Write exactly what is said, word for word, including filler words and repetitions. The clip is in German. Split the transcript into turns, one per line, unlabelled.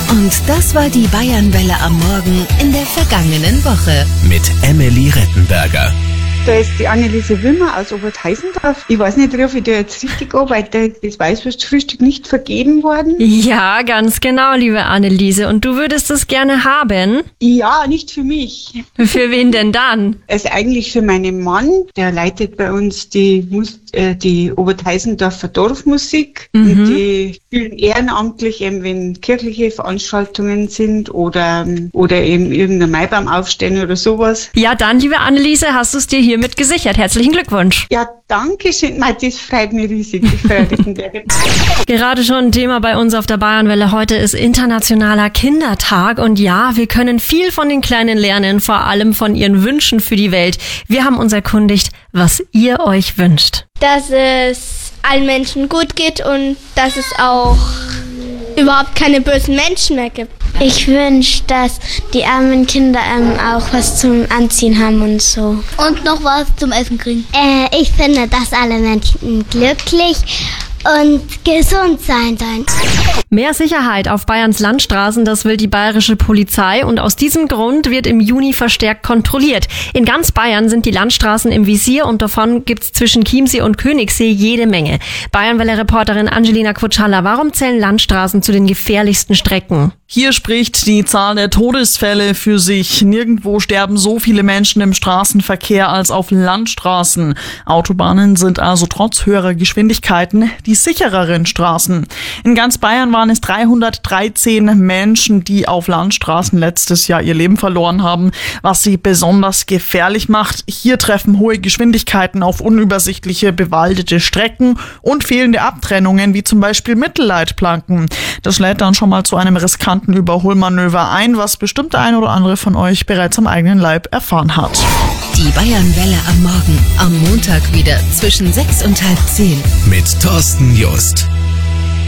Und das war die Bayernwelle am Morgen in der vergangenen Woche.
Mit Emily Rettenberger.
Da ist die Anneliese Wimmer aus Obertheisendorf. Ich weiß nicht, ob ich da jetzt richtig arbeite. Das Weißwurstfrühstück nicht vergeben worden.
Ja, ganz genau, liebe Anneliese. Und du würdest es gerne haben?
Ja, nicht für mich.
Für wen denn dann?
Also eigentlich für meinen Mann. Der leitet bei uns die, Mus- äh, die Obertheisendorfer Dorfmusik. Mhm. Und die spielen ehrenamtlich, eben wenn kirchliche Veranstaltungen sind oder, oder eben irgendein Maibaum aufstellen oder sowas.
Ja, dann, liebe Anneliese, hast du es dir hiermit gesichert. Herzlichen Glückwunsch.
Ja, danke schön. Das freut mich riesig, Frau Rettenberger.
Gerade schon ein Thema bei uns auf der Bayernwelle. Heute ist Internationaler Kindertag. Und ja, wir können viel von den Kleinen lernen, vor allem von ihren Wünschen für die Welt. Wir haben uns erkundigt, was ihr euch wünscht.
Dass es allen Menschen gut geht und dass es auch überhaupt keine bösen Menschen mehr gibt.
Ich wünsche, dass die armen Kinder ähm, auch was zum Anziehen haben und so.
Und noch was zum Essen kriegen.
Äh, ich finde, dass alle Menschen glücklich und gesund sein sollen.
Mehr Sicherheit auf Bayerns Landstraßen, das will die bayerische Polizei. Und aus diesem Grund wird im Juni verstärkt kontrolliert. In ganz Bayern sind die Landstraßen im Visier und davon gibt's zwischen Chiemsee und Königssee jede Menge. Bayernwelle-Reporterin Angelina Kutschalla, warum zählen Landstraßen zu den gefährlichsten Strecken?
Hier spricht die Zahl der Todesfälle für sich. Nirgendwo sterben so viele Menschen im Straßenverkehr als auf Landstraßen. Autobahnen sind also trotz höherer Geschwindigkeiten die sichereren Straßen. In ganz Bayern waren es dreihundertdreizehn Menschen, die auf Landstraßen letztes Jahr ihr Leben verloren haben, was sie besonders gefährlich macht. Hier treffen hohe Geschwindigkeiten auf unübersichtliche, bewaldete Strecken und fehlende Abtrennungen, wie zum Beispiel Mittelleitplanken. Das lädt dann schon mal zu einem riskanten Überholmanöver ein, was bestimmt der ein oder andere von euch bereits am eigenen Leib erfahren hat.
Die Bayernwelle am Morgen, am Montag wieder zwischen sechs und halb zehn.
Mit Thorsten Just.